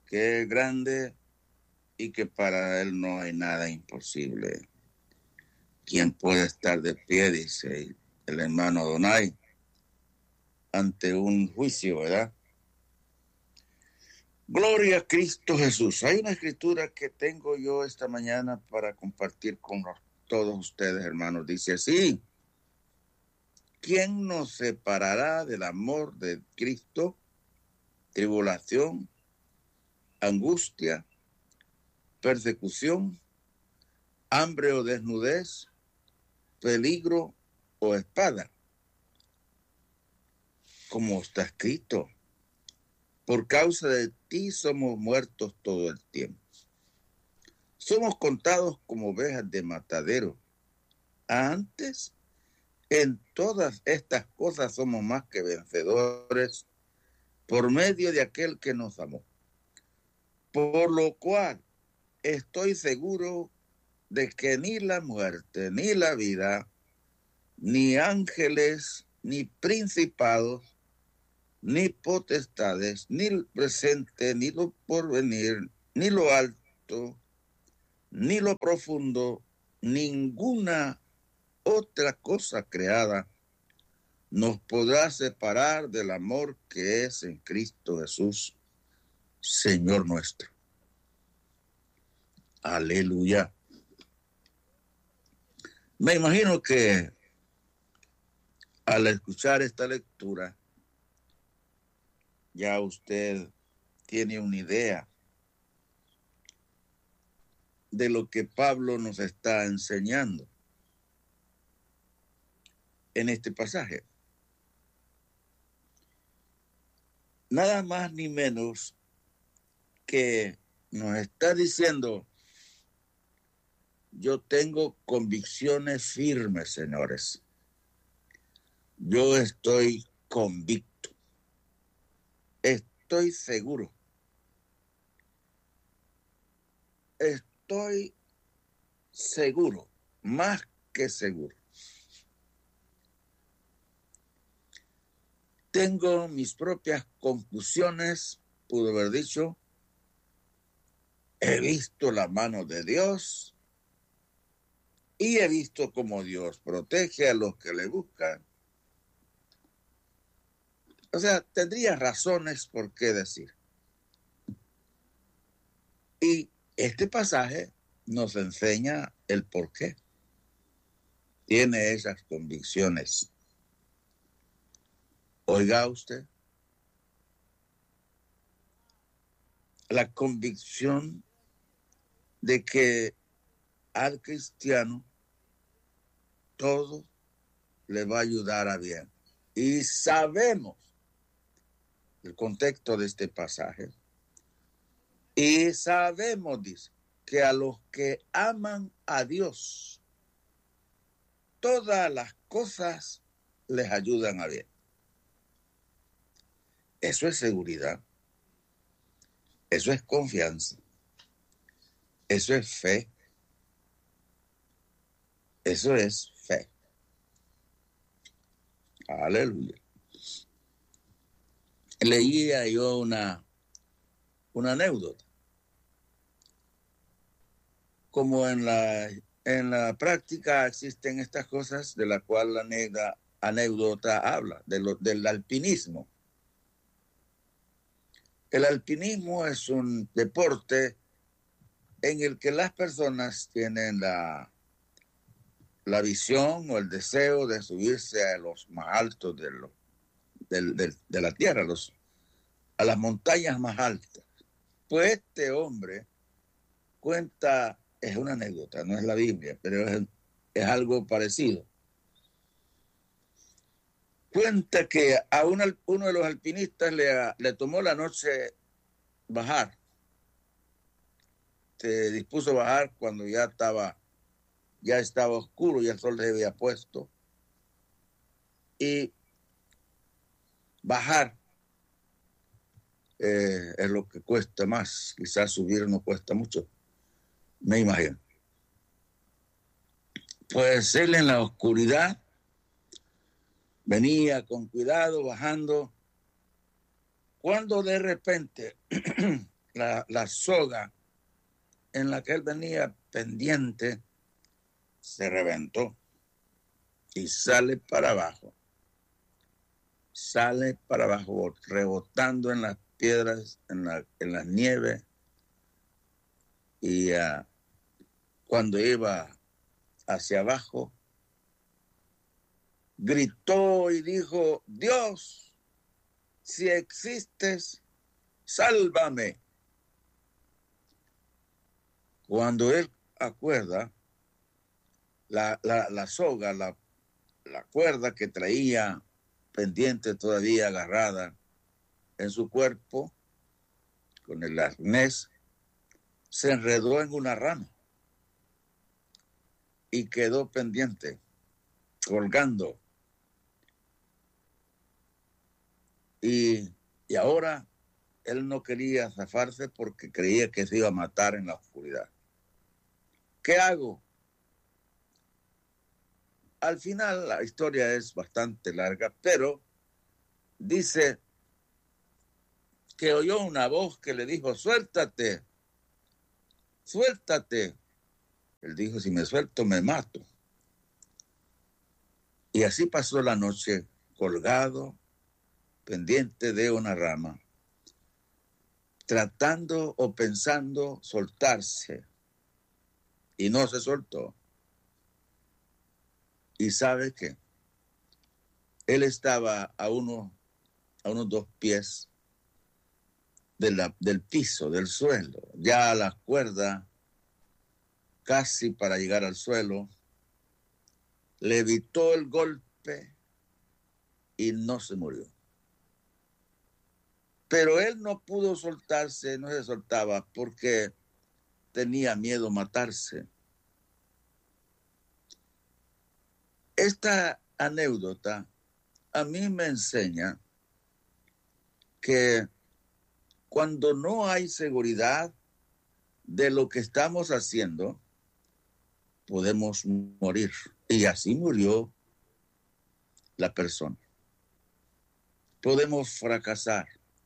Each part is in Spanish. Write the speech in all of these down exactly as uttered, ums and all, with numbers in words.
que es grande y que para él no hay nada imposible. ¿Quién puede estar de pie, dice el hermano Donay, ante un juicio, verdad? Gloria a Cristo Jesús. Hay una escritura que tengo yo esta mañana para compartir con todos ustedes, hermanos. Dice así: ¿quién nos separará del amor de Cristo? Tribulación, angustia, persecución, hambre o desnudez, peligro o espada. Como está escrito, por causa de ti somos muertos todo el tiempo. Somos contados como ovejas de matadero. Antes, en todas estas cosas somos más que vencedores por medio de aquel que nos amó. Por lo cual estoy seguro de que ni la muerte, ni la vida, ni ángeles, ni principados, ni potestades, ni el presente, ni lo porvenir, ni lo alto, ni lo profundo, ninguna otra cosa creada nos podrá separar del amor que es en Cristo Jesús, Señor nuestro. Aleluya. Me imagino que al escuchar esta lectura, ya usted tiene una idea de lo que Pablo nos está enseñando en este pasaje. Nada más ni menos que nos está diciendo: yo tengo convicciones firmes, señores. Yo estoy convicto. Estoy seguro. Estoy seguro, más que seguro. Tengo mis propias conclusiones, pudo haber dicho. He visto la mano de Dios y he visto cómo Dios protege a los que le buscan. O sea, tendría razones por qué decir. Y este pasaje nos enseña el por qué tiene esas convicciones. Oiga usted, la convicción de que al cristiano todo le va a ayudar a bien. Y sabemos el contexto de este pasaje. Y sabemos, dice, que a los que aman a Dios, todas las cosas les ayudan a bien. Eso es seguridad. Eso es confianza. Eso es fe. Eso es fe. Aleluya. Leía yo una, una anécdota. Como en la, en la práctica existen estas cosas de la cual la anécdota, anécdota habla, de lo, del alpinismo. El alpinismo es un deporte en el que las personas tienen la, la visión o el deseo de subirse a los más altos de, lo, de, de, de la tierra, los, a las montañas más altas. Pues este hombre cuenta, es una anécdota, no es la Biblia, pero es, es algo parecido. Cuenta que a un, uno de los alpinistas le, le tomó la noche bajar. Se dispuso a bajar cuando ya estaba, ya estaba oscuro, ya el sol se había puesto. Y bajar eh, es lo que cuesta más. Quizás subir no cuesta mucho, me imagino. Pues él en la oscuridad venía con cuidado bajando, cuando de repente la, la soga en la que él venía pendiente se reventó y sale para abajo. Sale para abajo, rebotando en las piedras, en la, en la nieve. Y uh, cuando iba hacia abajo, gritó y dijo: Dios, si existes, sálvame. Cuando él acuerda, la, la, la soga, la, la cuerda que traía pendiente todavía agarrada en su cuerpo, con el arnés, se enredó en una rama y quedó pendiente, colgando. Y, y ahora él no quería zafarse porque creía que se iba a matar en la oscuridad. ¿Qué hago? Al final la historia es bastante larga, pero dice que oyó una voz que le dijo: suéltate, suéltate. Él dijo: si me suelto me mato. Y así pasó la noche colgado, pendiente de una rama, tratando o pensando soltarse. Y no se soltó. Y sabe que él estaba a, uno, a unos dos pies de la, del piso, del suelo, ya a la cuerda casi para llegar al suelo. Le evitó el golpe y no se murió. Pero él no pudo soltarse, no se soltaba porque tenía miedo a matarse. Esta anécdota a mí me enseña que cuando no hay seguridad de lo que estamos haciendo, podemos morir. Y así murió la persona. Podemos fracasar.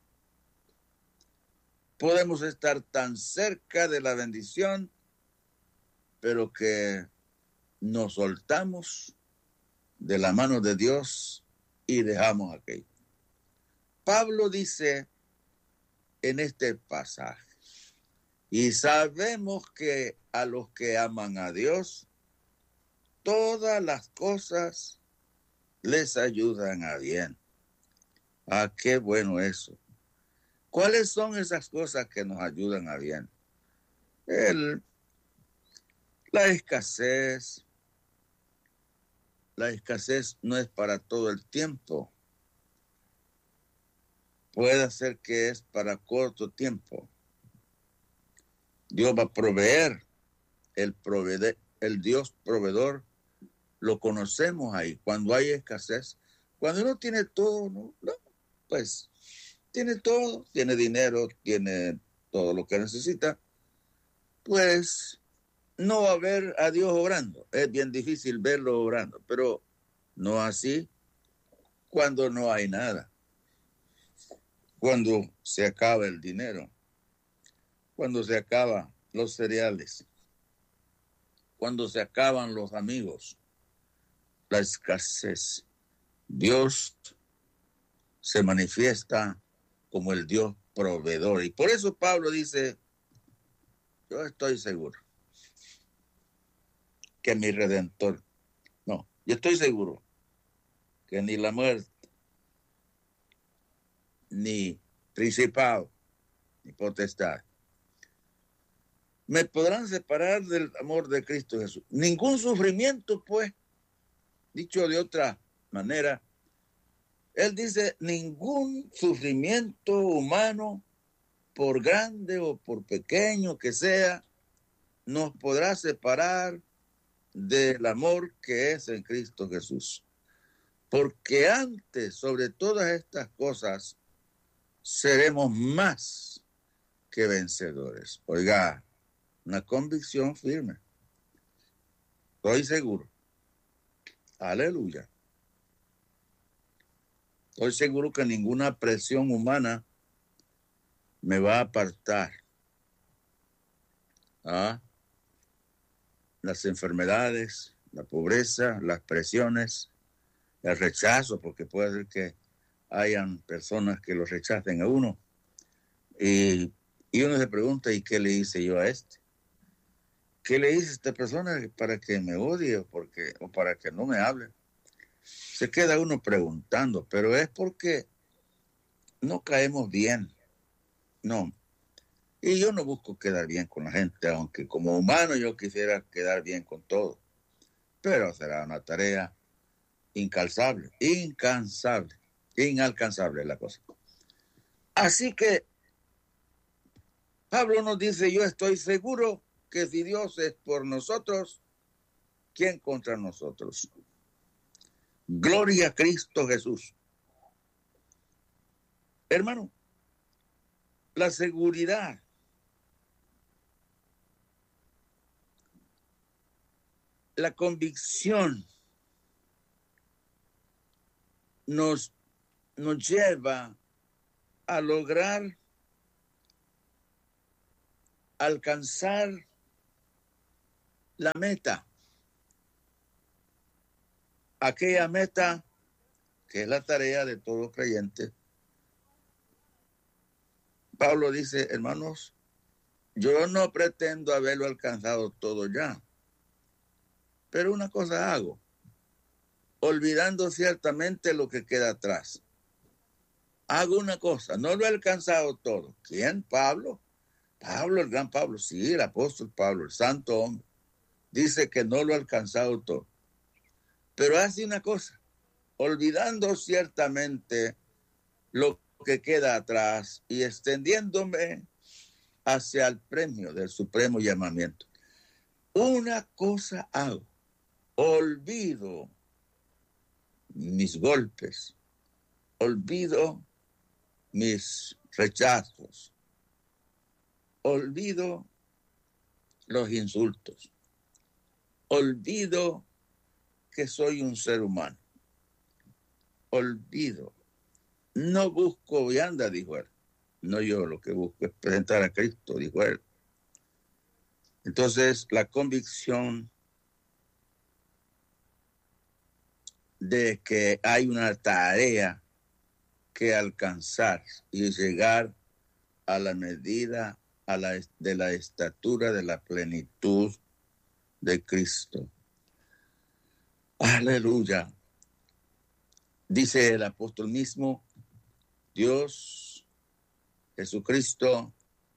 Podemos estar tan cerca de la bendición, pero que nos soltamos de la mano de Dios y dejamos aquello. Pablo dice en este pasaje: y sabemos que a los que aman a Dios, todas las cosas les ayudan a bien. Ah, qué bueno eso. ¿Cuáles son esas cosas que nos ayudan a bien? El, la escasez. La escasez no es para todo el tiempo. Puede ser que es para corto tiempo. Dios va a proveer. El, provede, el Dios proveedor lo conocemos ahí. Cuando hay escasez, cuando uno tiene todo, no, no, pues tiene todo, tiene dinero, tiene todo lo que necesita, pues no va a ver a Dios obrando. Es bien difícil verlo obrando, pero no así cuando no hay nada. Cuando se acaba el dinero, cuando se acaban los cereales, cuando se acaban los amigos, la escasez. Dios se manifiesta como el Dios proveedor. Y por eso Pablo dice: yo estoy seguro que mi Redentor, no, yo estoy seguro que ni la muerte, ni principado, ni potestad me podrán separar del amor de Cristo Jesús. Ningún sufrimiento, pues, dicho de otra manera, él dice: ningún sufrimiento humano, por grande o por pequeño que sea, nos podrá separar del amor que es en Cristo Jesús. Porque antes, sobre todas estas cosas, seremos más que vencedores. Oiga, una convicción firme. Estoy seguro. Aleluya. Estoy seguro que ninguna presión humana me va a apartar ¿ah? Las enfermedades, la pobreza, las presiones, el rechazo, porque puede ser que hayan personas que lo rechacen a uno. Y, y uno se pregunta, ¿y qué le hice yo a este? ¿Qué le hice a esta persona para que me odie o, porque, o para que no me hable? Se queda uno preguntando, pero es porque no caemos bien. No. Y yo no busco quedar bien con la gente, aunque como humano yo quisiera quedar bien con todo. Pero será una tarea incansable, incansable, inalcanzable la cosa. Así que Pablo nos dice, yo estoy seguro que si Dios es por nosotros, ¿quién contra nosotros? Gloria a Cristo Jesús. Hermano, la seguridad la convicción nos, nos lleva a lograr alcanzar la meta, aquella meta que es la tarea de todo creyente. Pablo dice, hermanos, yo no pretendo haberlo alcanzado todo ya, pero una cosa hago, olvidando ciertamente lo que queda atrás. Hago una cosa, no lo he alcanzado todo. ¿Quién? Pablo. Pablo, el gran Pablo, sí, el apóstol Pablo, el santo hombre, dice que no lo ha alcanzado todo. Pero hace una cosa, olvidando ciertamente lo que queda atrás y extendiéndome hacia el premio del supremo llamamiento. Una cosa hago, olvido mis golpes, olvido mis rechazos, olvido los insultos, olvido que soy un ser humano, olvido, no busco vianda, dijo él, no yo, lo que busco es presentar a Cristo, dijo él. Entonces, la convicción de que hay una tarea que alcanzar y llegar a la medida a la, de la estatura de la plenitud de Cristo. Aleluya. Dice el apóstol mismo, Dios, Jesucristo,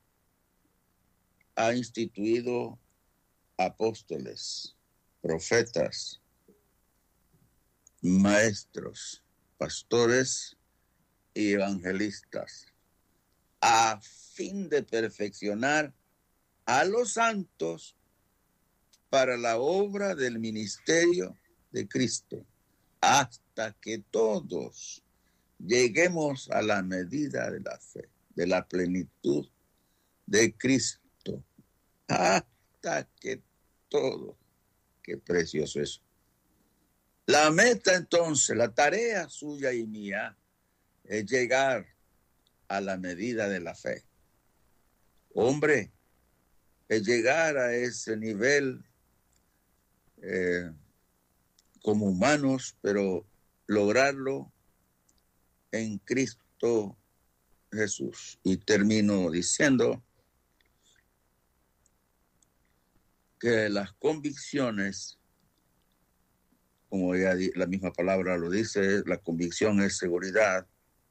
ha instituido apóstoles, profetas, maestros, pastores y evangelistas, a fin de perfeccionar a los santos para la obra del ministerio de Cristo, hasta que todos lleguemos a la medida de la fe, de la plenitud de Cristo, hasta que todos, qué precioso eso. La meta entonces, la tarea suya y mía es llegar a la medida de la fe. Hombre, es llegar a ese nivel eh, como humanos, pero lograrlo en Cristo Jesús. Y termino diciendo que las convicciones, como ya la misma palabra lo dice, la convicción es seguridad,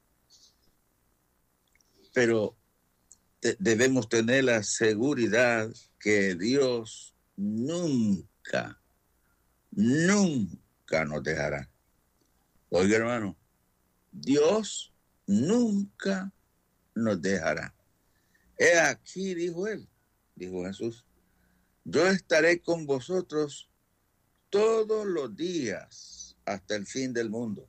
pero te, debemos tener la seguridad que Dios nunca, nunca nos dejará. Oiga, hermano, Dios nunca nos dejará. He aquí, dijo él, dijo Jesús, yo estaré con vosotros todos los días hasta el fin del mundo.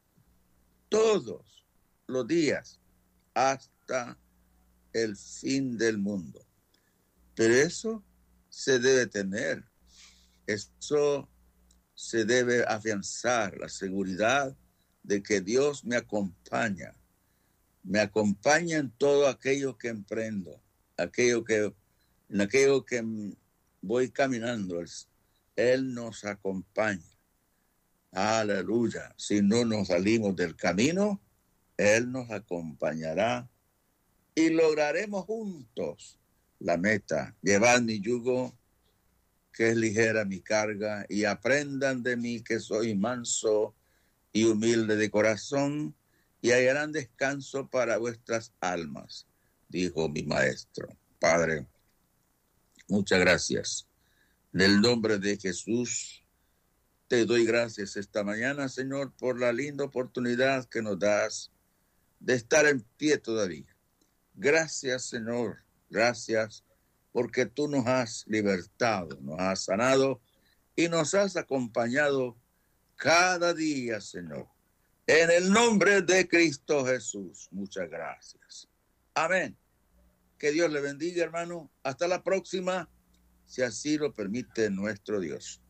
Todos los días hasta el fin del mundo. Pero eso se debe tener. Eso se debe afianzar, la seguridad de que Dios me acompaña. Me acompaña en todo aquello que emprendo, aquello que en aquello que voy caminando, Él nos acompaña. Aleluya. Si no nos salimos del camino, Él nos acompañará y lograremos juntos la meta. Llevad mi yugo, que es ligera mi carga, y aprendan de mí que soy manso y humilde de corazón, y hallarán descanso para vuestras almas, dijo mi maestro. Padre, muchas gracias. En el nombre de Jesús, te doy gracias esta mañana, Señor, por la linda oportunidad que nos das de estar en pie todavía. Gracias, Señor, gracias, porque tú nos has libertado, nos has sanado y nos has acompañado cada día, Señor. En el nombre de Cristo Jesús, muchas gracias. Amén. Que Dios le bendiga, hermano. Hasta la próxima, si así lo permite nuestro Dios.